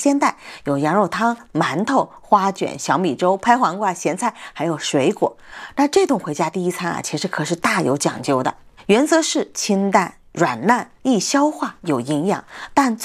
鲜袋，有羊肉汤、馒头、花卷、小米粥、拍黄瓜、咸菜，还有水果。那这顿回家第一餐啊，其实可是大有讲究的，原则是清淡、软烂、易消化、有营养，但